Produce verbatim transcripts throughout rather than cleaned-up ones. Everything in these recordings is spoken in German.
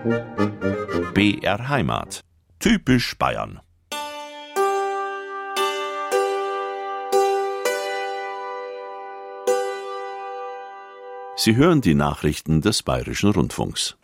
B R Heimat. Typisch Bayern. Sie hören die Nachrichten des Bayerischen Rundfunks.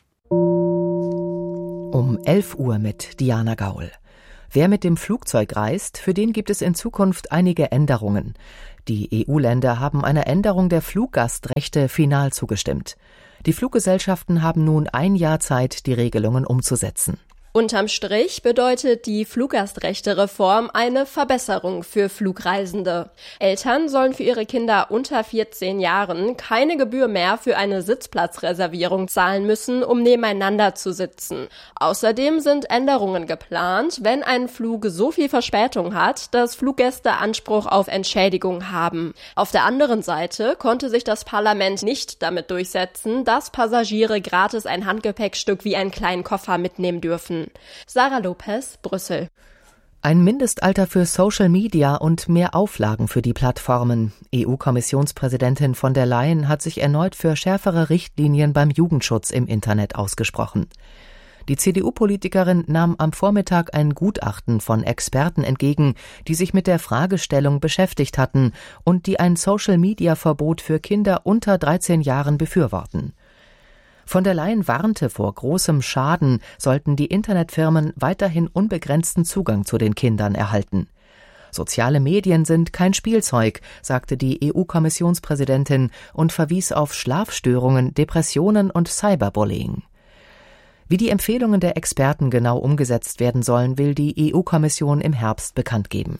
Um elf Uhr mit Diana Gaul. Wer mit dem Flugzeug reist, für den gibt es in Zukunft einige Änderungen. Die E U-Länder haben einer Änderung der Fluggastrechte final zugestimmt. Die Fluggesellschaften haben nun ein Jahr Zeit, die Regelungen umzusetzen. Unterm Strich bedeutet die Fluggastrechte-Reform eine Verbesserung für Flugreisende. Eltern sollen für ihre Kinder unter vierzehn Jahren keine Gebühr mehr für eine Sitzplatzreservierung zahlen müssen, um nebeneinander zu sitzen. Außerdem sind Änderungen geplant, wenn ein Flug so viel Verspätung hat, dass Fluggäste Anspruch auf Entschädigung haben. Auf der anderen Seite konnte sich das Parlament nicht damit durchsetzen, dass Passagiere gratis ein Handgepäckstück wie einen kleinen Koffer mitnehmen dürfen. Sarah Lopez, Brüssel. Ein Mindestalter für Social Media und mehr Auflagen für die Plattformen. E U-Kommissionspräsidentin von der Leyen hat sich erneut für schärfere Richtlinien beim Jugendschutz im Internet ausgesprochen. Die C D U-Politikerin nahm am Vormittag ein Gutachten von Experten entgegen, die sich mit der Fragestellung beschäftigt hatten und die ein Social-Media-Verbot für Kinder unter dreizehn Jahren befürworten. Von der Leyen warnte vor großem Schaden, sollten die Internetfirmen weiterhin unbegrenzten Zugang zu den Kindern erhalten. Soziale Medien sind kein Spielzeug, sagte die E U-Kommissionspräsidentin und verwies auf Schlafstörungen, Depressionen und Cyberbullying. Wie die Empfehlungen der Experten genau umgesetzt werden sollen, will die E U-Kommission im Herbst bekannt geben.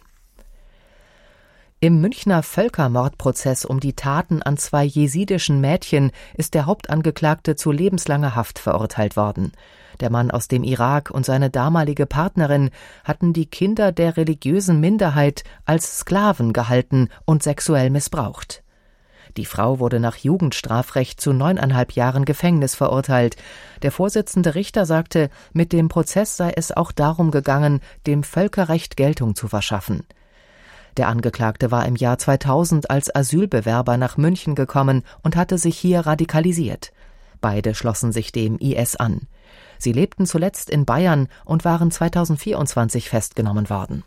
Im Münchner Völkermordprozess um die Taten an zwei jesidischen Mädchen ist der Hauptangeklagte zu lebenslanger Haft verurteilt worden. Der Mann aus dem Irak und seine damalige Partnerin hatten die Kinder der religiösen Minderheit als Sklaven gehalten und sexuell missbraucht. Die Frau wurde nach Jugendstrafrecht zu neuneinhalb Jahren Gefängnis verurteilt. Der Vorsitzende Richter sagte, mit dem Prozess sei es auch darum gegangen, dem Völkerrecht Geltung zu verschaffen. Der Angeklagte war im Jahr zweitausend als Asylbewerber nach München gekommen und hatte sich hier radikalisiert. Beide schlossen sich dem I S an. Sie lebten zuletzt in Bayern und waren zweitausendvierundzwanzig festgenommen worden.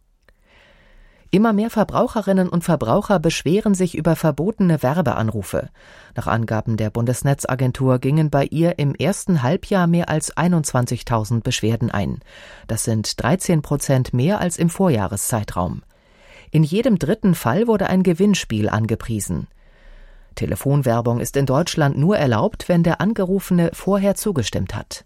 Immer mehr Verbraucherinnen und Verbraucher beschweren sich über verbotene Werbeanrufe. Nach Angaben der Bundesnetzagentur gingen bei ihr im ersten Halbjahr mehr als einundzwanzigtausend Beschwerden ein. Das sind dreizehn Prozent mehr als im Vorjahreszeitraum. In jedem dritten Fall wurde ein Gewinnspiel angepriesen. Telefonwerbung ist in Deutschland nur erlaubt, wenn der Angerufene vorher zugestimmt hat.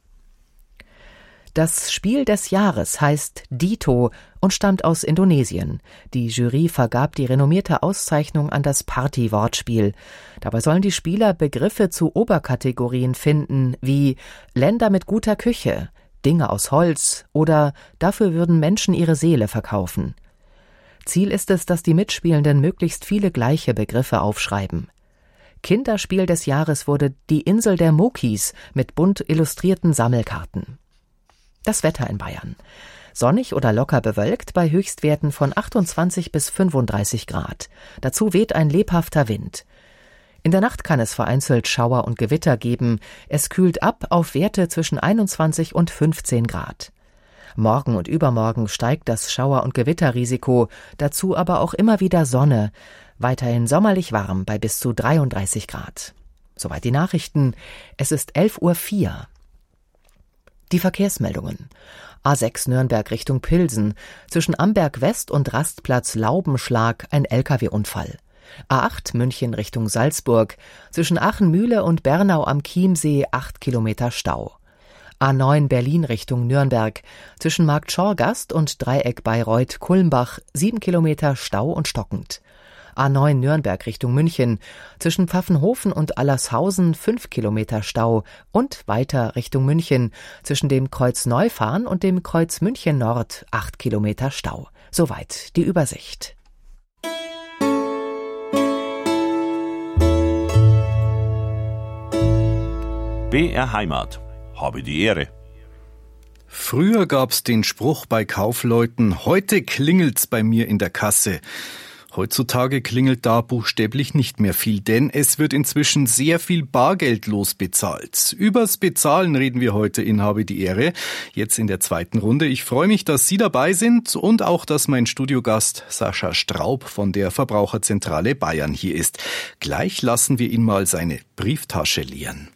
Das Spiel des Jahres heißt Dito und stammt aus Indonesien. Die Jury vergab die renommierte Auszeichnung an das Party-Wortspiel. Dabei sollen die Spieler Begriffe zu Oberkategorien finden, wie Länder mit guter Küche, Dinge aus Holz oder dafür würden Menschen ihre Seele verkaufen. Ziel ist es, dass die Mitspielenden möglichst viele gleiche Begriffe aufschreiben. Kinderspiel des Jahres wurde die Insel der Mokis mit bunt illustrierten Sammelkarten. Das Wetter in Bayern. Sonnig oder locker bewölkt bei Höchstwerten von achtundzwanzig bis fünfunddreißig Grad. Dazu weht ein lebhafter Wind. In der Nacht kann es vereinzelt Schauer und Gewitter geben. Es kühlt ab auf Werte zwischen einundzwanzig und fünfzehn Grad. Morgen und übermorgen steigt das Schauer- und Gewitterrisiko, dazu aber auch immer wieder Sonne. Weiterhin sommerlich warm bei bis zu dreiunddreißig Grad. Soweit die Nachrichten. Es ist elf Uhr vier. Die Verkehrsmeldungen. A sechs Nürnberg Richtung Pilsen. Zwischen Amberg West und Rastplatz Laubenschlag ein L K W-Unfall. A acht München Richtung Salzburg. Zwischen Aachen-Mühle und Bernau am Chiemsee acht Kilometer Stau. A neun Berlin Richtung Nürnberg. Zwischen Markt Schorgast und Dreieck Bayreuth-Kulmbach sieben Kilometer Stau und stockend. A neun Nürnberg Richtung München. Zwischen Pfaffenhofen und Allershausen fünf Kilometer Stau und weiter Richtung München. Zwischen dem Kreuz Neufahren und dem Kreuz München Nord acht Kilometer Stau. Soweit die Übersicht. B R Heimat. Habe die Ehre. Früher gab's den Spruch bei Kaufleuten, heute klingelt's bei mir in der Kasse. Heutzutage klingelt da buchstäblich nicht mehr viel, denn es wird inzwischen sehr viel bargeldlos bezahlt. Übers Bezahlen reden wir heute in Habe die Ehre, jetzt in der zweiten Runde. Ich freue mich, dass Sie dabei sind und auch, dass mein Studiogast Sascha Straub von der Verbraucherzentrale Bayern hier ist. Gleich lassen wir ihn mal seine Brieftasche leeren.